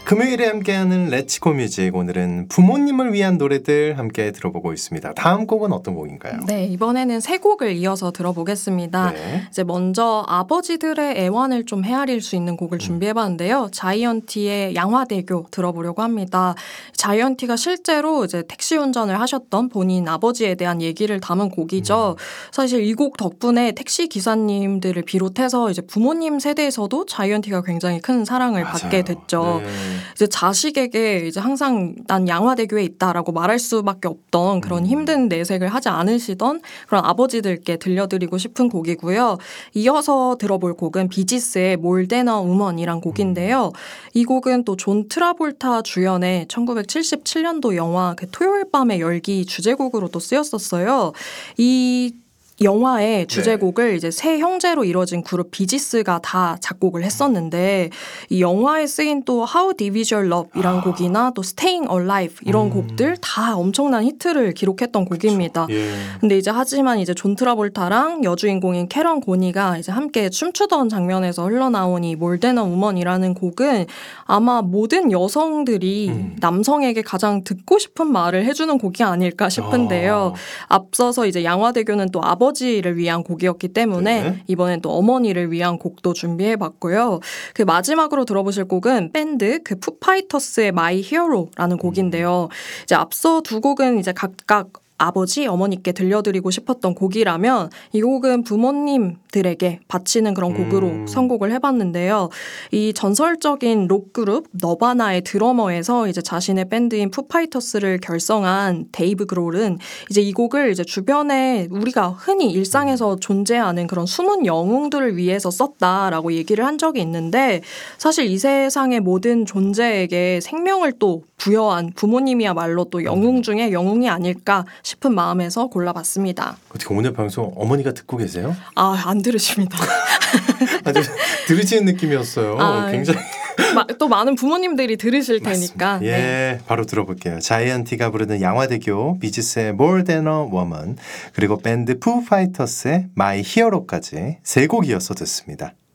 금요일에 함께하는 렛츠고 뮤직, 오늘은 부모님을 위한 노래들 함께 들어보고 있습니다. 다음 곡은 어떤 곡인가요? 네, 이번에는 세 곡을 이어서 들어보겠습니다. 네. 이제 먼저 아버지들의 애환을 좀 헤아릴 수 있는 곡을 준비해봤는데요. 자이언티의 양화대교 들어보려고 합니다. 자이언티가 실제로 이제 택시 운전을 하셨던 본인 아버지에 대한 얘기를 담은 곡이죠. 사실 이 곡 덕분에 택시 기사님들을 비롯해서 이제 부모님 세대에서도 자이언티가 굉장히 큰 사랑을 맞아요. 받게 됐죠. 네. 이제 자식에게 이제 항상 난 양화대교에 있다라고 말할 수밖에 없던 그런 힘든 내색을 하지 않으시던 그런 아버지들께 들려드리고 싶은 곡이고요. 이어서 들어볼 곡은 비지스의 More Than a Woman이란 곡인데요. 이 곡은 또 존 트라볼타 주연의 1977년도 영화 그 토요일 밤의 열기 주제곡으로 또 쓰였었어요. 이 영화의 주제곡을 이제 세 형제로 이루어진 그룹 비지스가 다 작곡을 했었는데 이 영화에 쓰인 또 How Deep Is Your Love이란 곡이나 또 Staying Alive 이런 곡들 다 엄청난 히트를 기록했던 곡입니다. 예. 근데 이제 하지만 이제 존 트라볼타랑 여주인공인 캐런 고니가 이제 함께 춤추던 장면에서 흘러나온 이 More Than a Woman이라는 곡은 아마 모든 여성들이 남성에게 가장 듣고 싶은 말을 해주는 곡이 아닐까 싶은데요. 앞서서 이제 양화대교는 또 아버지를 위한 곡이었기 때문에 네. 이번엔 또 어머니를 위한 곡도 준비해봤고요. 그 마지막으로 들어보실 곡은 밴드 그 푸파이터스의 My Hero라는 곡인데요. 이제 앞서 두 곡은 이제 각각 아버지, 어머니께 들려드리고 싶었던 곡이라면 이 곡은 부모님들에게 바치는 그런 곡으로 선곡을 해봤는데요. 이 전설적인 록그룹 너바나의 드러머에서 이제 자신의 밴드인 푸파이터스를 결성한 데이브 그롤은 이제 이 곡을 이제 주변에 우리가 흔히 일상에서 존재하는 그런 숨은 영웅들을 위해서 썼다라고 얘기를 한 적이 있는데 사실 이 세상의 모든 존재에게 생명을 또 부여한 부모님이야말로 또 영웅 중에 영웅이 아닐까 싶은 마음에서 골라봤습니다. 어떻게 오늘 방송 어머니가 듣고 계세요? 아, 안 들으십니다. 아주 들으시는 느낌이었어요. 아, 굉장히 또 많은 부모님들이 들으실 테니까. 예, 네. 바로 들어볼게요. 자이언티가 부르는 양화대교, 비지스의 More Than a Woman, 그리고 밴드 푸파이터스의 My Hero까지 세 곡 이어서 듣습니다.